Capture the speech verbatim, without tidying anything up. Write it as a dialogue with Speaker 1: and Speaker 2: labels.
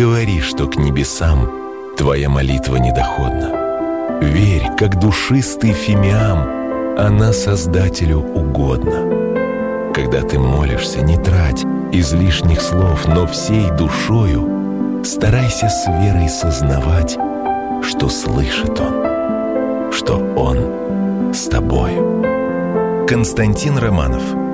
Speaker 1: говори, что к небесам твоя молитва недоходна. Верь, как душистый фимиам, она Создателю угодна. Когда ты молишься, не трать излишних слов, но всей душою старайся с верой сознавать, что слышит Он, что Он с тобою. Константин Романов.